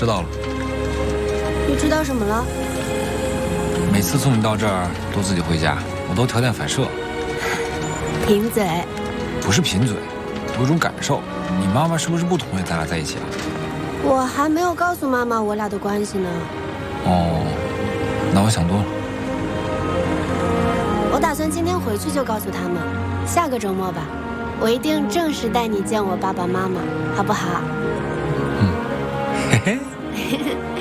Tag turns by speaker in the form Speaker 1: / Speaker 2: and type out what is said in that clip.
Speaker 1: 知道了。
Speaker 2: 你知道什么了？
Speaker 1: 每次送你到这儿都自己回家，我都条件反射。
Speaker 2: 贫嘴。
Speaker 1: 不是贫嘴，有种感受，你妈妈是不是不同意咱俩在一起啊？
Speaker 2: 我还没有告诉妈妈我俩的关系呢。
Speaker 1: 哦，那我想多了。
Speaker 2: 我打算今天回去就告诉他们，下个周末吧，我一定正式带你见我爸爸妈妈，好不好？
Speaker 1: 嘿嘿。